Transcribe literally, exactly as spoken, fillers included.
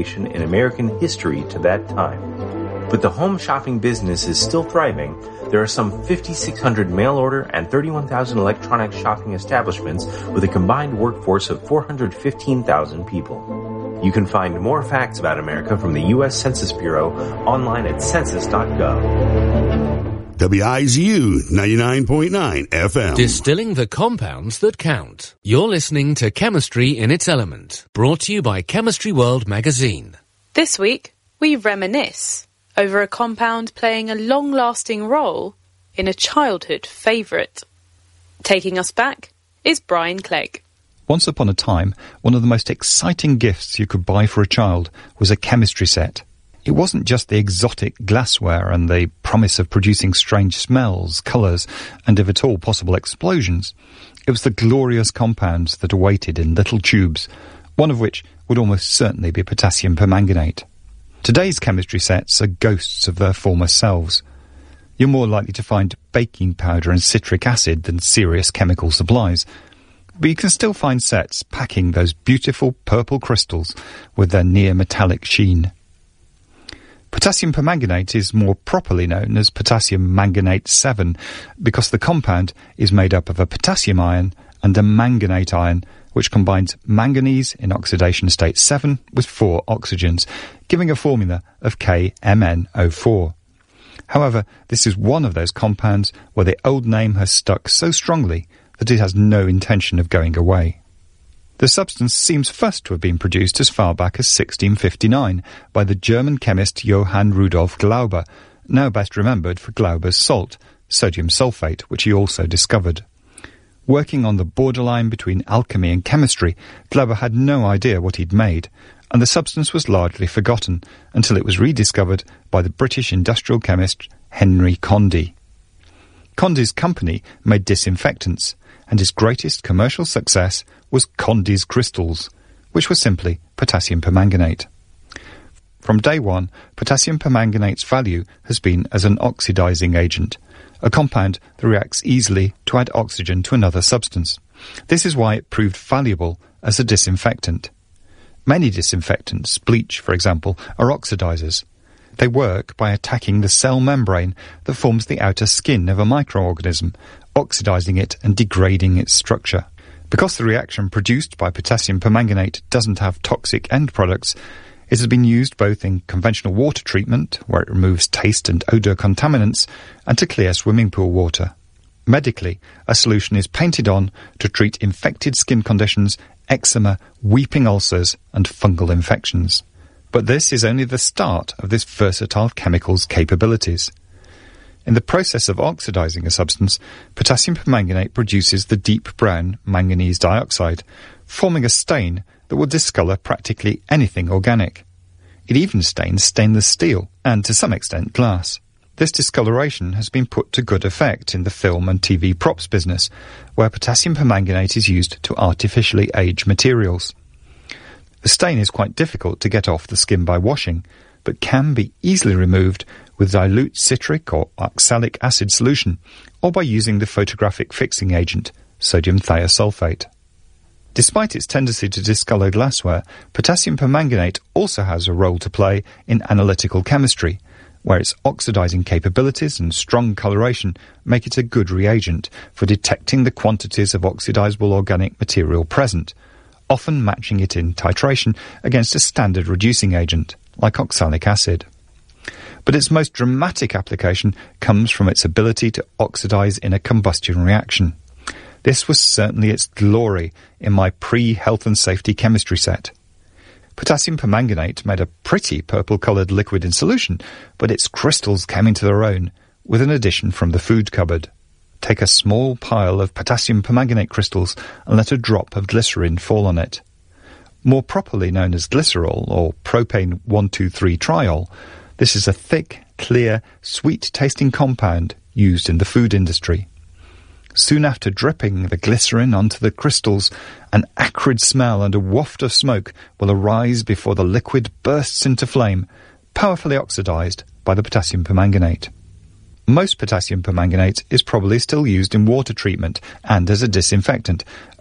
in American history to that time. But the home shopping business is still thriving. There are some five thousand six hundred mail order and thirty-one thousand electronic shopping establishments with a combined workforce of four hundred fifteen thousand people. You can find more facts about America from the U S Census Bureau online at census dot gov. W I Z U ninety-nine point nine F M. Distilling the compounds that count. You're listening to Chemistry in its Element, brought to you by Chemistry World magazine. This week, we reminisce over a compound playing a long-lasting role in a childhood favourite. Taking us back is Brian Clegg. Once upon a time, one of the most exciting gifts you could buy for a child was a chemistry set. It wasn't just the exotic glassware and the promise of producing strange smells, colours, and if at all possible explosions. It was the glorious compounds that awaited in little tubes, one of which would almost certainly be potassium permanganate. Today's chemistry sets are ghosts of their former selves. You're more likely to find baking powder and citric acid than serious chemical supplies, but you can still find sets packing those beautiful purple crystals with their near-metallic sheen. Potassium permanganate is more properly known as potassium manganate seven because the compound is made up of a potassium ion and a manganate ion, which combines manganese in oxidation state seven with four oxygens, giving a formula of K M n O four. However, this is one of those compounds where the old name has stuck so strongly that it has no intention of going away. The substance seems first to have been produced as far back as sixteen fifty-nine by the German chemist Johann Rudolf Glauber, now best remembered for Glauber's salt, sodium sulfate, which he also discovered. Working on the borderline between alchemy and chemistry, Glauber had no idea what he'd made, and the substance was largely forgotten until it was rediscovered by the British industrial chemist Henry Condy. Condy's company made disinfectants, and his greatest commercial success was Condy's crystals, which were simply potassium permanganate. From day one, potassium permanganate's value has been as an oxidizing agent, a compound that reacts easily to add oxygen to another substance. This is why it proved valuable as a disinfectant. Many disinfectants, bleach for example, are oxidizers. They work by attacking the cell membrane that forms the outer skin of a microorganism, oxidizing it and degrading its structure. Because the reaction produced by potassium permanganate doesn't have toxic end products, it has been used both in conventional water treatment, where it removes taste and odour contaminants, and to clear swimming pool water. Medically, a solution is painted on to treat infected skin conditions, eczema, weeping ulcers, and fungal infections. But this is only the start of this versatile chemical's capabilities. In the process of oxidizing a substance, potassium permanganate produces the deep brown manganese dioxide, forming a stain that will discolour practically anything organic. It even stains stainless steel, and to some extent glass. This discoloration has been put to good effect in the film and T V props business, where potassium permanganate is used to artificially age materials. The stain is quite difficult to get off the skin by washing, but can be easily removed with dilute citric or oxalic acid solution, or by using the photographic fixing agent, sodium thiosulfate. Despite its tendency to discolour glassware, potassium permanganate also has a role to play in analytical chemistry, where its oxidizing capabilities and strong coloration make it a good reagent for detecting the quantities of oxidizable organic material present, often matching it in titration against a standard reducing agent, like oxalic acid. But its most dramatic application comes from its ability to oxidize in a combustion reaction. This was certainly its glory in my pre-health and safety chemistry set. Potassium permanganate made a pretty purple-coloured liquid in solution, but its crystals came into their own with an addition from the food cupboard. Take a small pile of potassium permanganate crystals and let a drop of glycerin fall on it. More properly known as glycerol or propane one two three triol, this is a thick, clear, sweet-tasting compound used in the food industry. Soon after dripping the glycerin onto the crystals, an acrid smell and a waft of smoke will arise before the liquid bursts into flame, powerfully oxidized by the potassium permanganate. Most potassium permanganate is probably still used in water treatment and as a disinfectant,